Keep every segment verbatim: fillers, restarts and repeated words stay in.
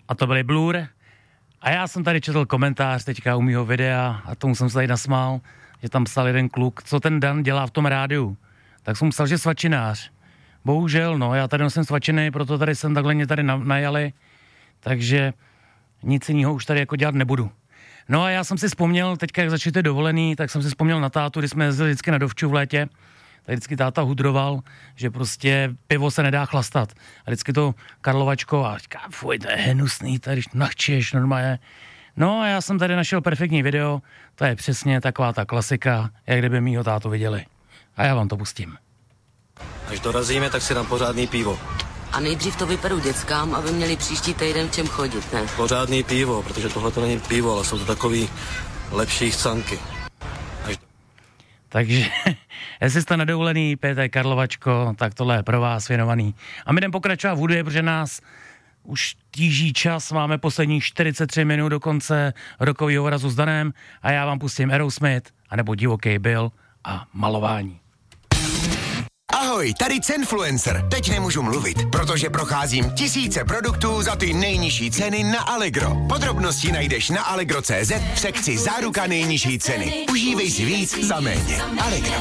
a to byly Blur. A já jsem tady četl komentář teďka u mýho videa a tomu jsem se tady nasmál, že tam psal jeden kluk, co ten Dan dělá v tom rádiu. Tak jsem psal, že svačinář. Bohužel, no, já tady nosím svačiny, proto tady jsem takhle mě tady najali, takže nic jiného už tady jako dělat nebudu. No a já jsem si vzpomněl, teďka jak začali dovolený, tak jsem si vzpomněl na tátu, když jsme jezdili vždycky na Dovču v létě, tak vždycky táta hudroval, že prostě pivo se nedá chlastat. A vždycky to Karlovačko a říká, fuj, to je hnusný, tady nachčeš normálně. No a já jsem tady našel perfektní video, to je přesně taková ta klasika, jak kdyby mýho tátu viděli. A já vám to pustím. Až dorazíme, tak si dám pořádný pivo. A nejdřív to vyperu dětskám, aby měli příští týden v čem chodit, ne? Pořádný pivo, protože tohle to není pivo, ale jsou to takový lepší chcanky. Až... Takže, jestli jste nadovolený, pijete Karlovačko, tak tohle je pro vás věnovaný. A my jdeme pokračovat v hudbě, protože nás už tíží čas, máme posledních čtyřicet tři minut do konce rokového razu s Danem a já vám pustím Aerosmith, anebo Divoký Bill a Malování. Ahoj, tady Cenfluencer. Teď nemůžu mluvit, protože procházím tisíce produktů za ty nejnižší ceny na Allegro. Podrobnosti najdeš na allegro tečka cé zet v sekci Záruka nejnižší ceny. Užívej si víc za méně. Allegro.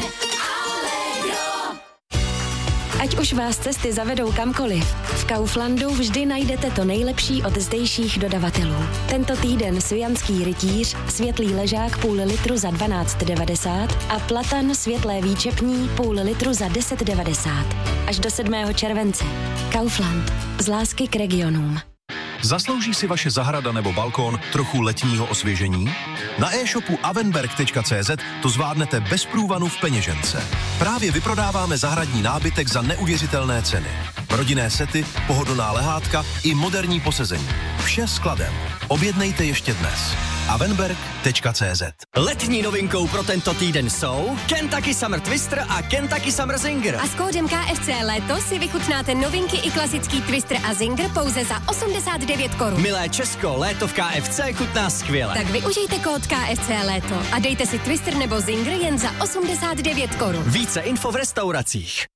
Ať už vás cesty zavedou kamkoliv, v Kauflandu vždy najdete to nejlepší od zdejších dodavatelů. Tento týden svijanský rytíř, světlý ležák půl litru za dvanáct devadesát a platan světlé výčepní půl litru za deset devadesát. Až do sedmého července. Kaufland. Z lásky k regionům. Zaslouží si vaše zahrada nebo balkón trochu letního osvěžení? Na e-shopu avenberg tečka cé zet to zvládnete bez průvanu v peněžence. Právě vyprodáváme zahradní nábytek za neuvěřitelné ceny. Rodinné sety, pohodlná lehátka i moderní posezení. Vše skladem. Objednejte ještě dnes. avenberg tečka cé zet. Letní novinkou pro tento týden jsou Kentucky Summer Twister a Kentucky Summer Zinger. A s kódem K F C Léto si vychutnáte novinky i klasický Twister a Zinger pouze za osmdesát devět korun. Milé Česko, léto v K F C chutná skvěle. Tak využijte kód K F C Léto a dejte si Twister nebo Zinger jen za osmdesát devět korun. Více info v restauracích.